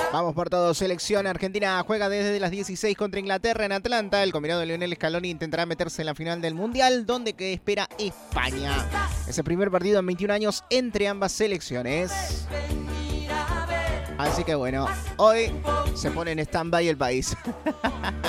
Vamos por todo. Selección argentina juega desde las 16 contra Inglaterra en Atlanta. El combinado de Lionel Scaloni intentará meterse en la final del Mundial, donde que espera España. Es el primer partido en 21 años entre ambas selecciones. Así que bueno, hoy se pone en stand-by el país.